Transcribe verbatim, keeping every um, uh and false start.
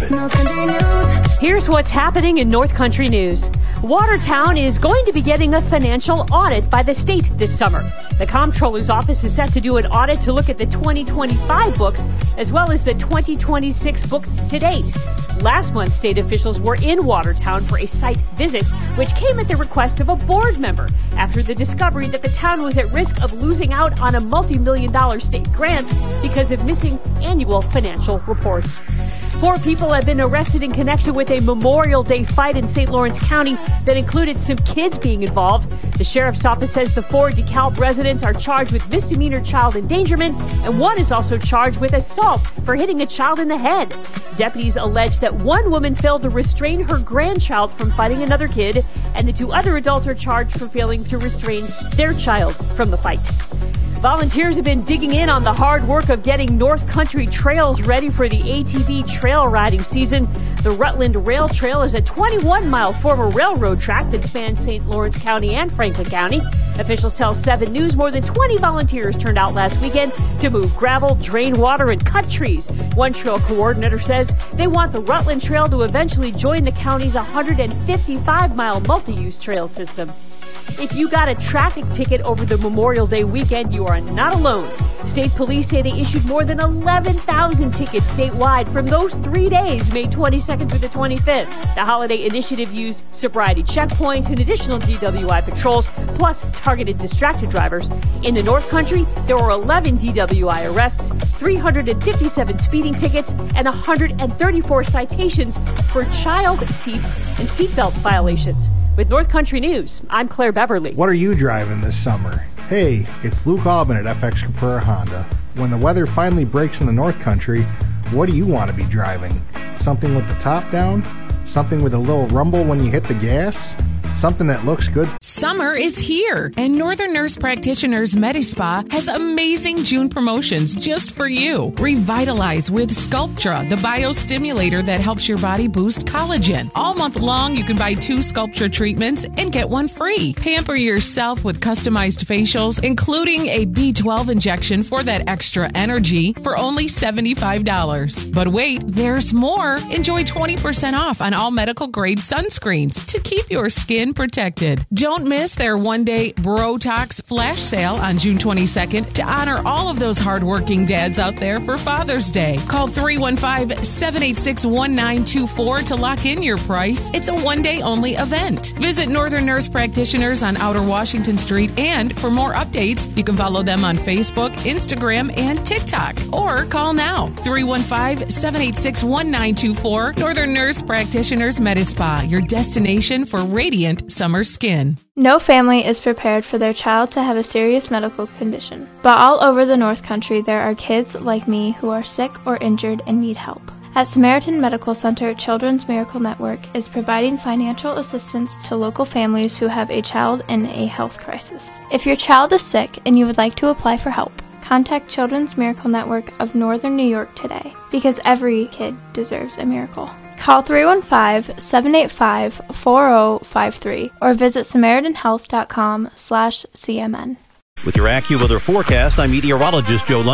it. Here's what's happening in North Country news. Watertown is going to be getting a financial audit by the state this summer. The Comptroller's office is set to do an audit to look at the twenty twenty-five books as well as the twenty twenty-six books to date. Last month, state officials were in Watertown for a site visit, which came at the request of a board member after the discovery that the town was at risk of losing out on a multi-million dollar state grant because of missing annual financial reports. Four people have been arrested in connection with a Memorial Day fight in Saint Lawrence County that included some kids being involved. The sheriff's office says the four DeKalb residents are charged with misdemeanor child endangerment, and one is also charged with assault for hitting a child in the head. Deputies allege that one woman failed to restrain her grandchild from fighting another kid, and the two other adults are charged for failing to restrain their child from the fight. Volunteers have been digging in on the hard work of getting North Country trails ready for the A T V trail riding season. The Rutland Rail Trail is a twenty-one mile former railroad track that spans Saint Lawrence County and Franklin County. Officials tell seven News more than twenty volunteers turned out last weekend to move gravel, drain water, and cut trees. One trail coordinator says they want the Rutland Trail to eventually join the county's one hundred fifty-five mile multi-use trail system. If you got a traffic ticket over the Memorial Day weekend, you are not alone. State police say they issued more than eleven thousand tickets statewide from those three days, May twenty-second through the twenty-fifth. The holiday initiative used sobriety checkpoints and additional D W I patrols, plus targeted distracted drivers. In the North Country, there were eleven D W I arrests, three hundred fifty-seven speeding tickets, and one hundred thirty-four citations for child seat and seatbelt violations. With North Country News, I'm Claire Beverly. What are you driving this summer? Hey, it's Luke Albin at F X Capura Honda. When the weather finally breaks in the North Country, what do you want to be driving? Something with the top down? Something with a little rumble when you hit the gas? Something that looks good? Summer is here, and Northern Nurse Practitioners MediSpa has amazing June promotions just for you. Revitalize with Sculptra, the biostimulator that helps your body boost collagen. All month long, you can buy two Sculptra treatments and get one free. Pamper yourself with customized facials, including a B twelve injection for that extra energy for only seventy-five dollars. But wait, there's more. Enjoy twenty percent off on all medical-grade sunscreens to keep your skin protected. Don't miss their one-day Brotox flash sale on June twenty-second to honor all of those hardworking dads out there for Father's Day. Call three one five, seven eight six, one nine two four to lock in your price. It's a one-day only event. Visit Northern Nurse Practitioners on Outer Washington Street, and for more updates, you can follow them on Facebook, Instagram, and TikTok. Or call now, three one five, seven eight six, one nine two four. Northern Nurse Practitioners MediSpa, your destination for radiant summer skin. No family is prepared for their child to have a serious medical condition. But all over the North Country, there are kids like me who are sick or injured and need help. At Samaritan Medical Center, Children's Miracle Network is providing financial assistance to local families who have a child in a health crisis. If your child is sick and you would like to apply for help, contact Children's Miracle Network of Northern New York today, because every kid deserves a miracle. Call three one five, seven eight five, four zero five three or visit Samaritan Health dot com slash C M N. With your AccuWeather forecast, I'm meteorologist Joe Lund.